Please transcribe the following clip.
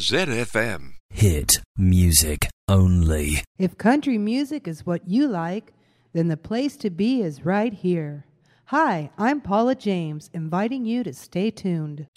ZFM. Hit music only. If country music is what you like, then the place to be is right here. Hi, I'm Paula James, inviting you to stay tuned.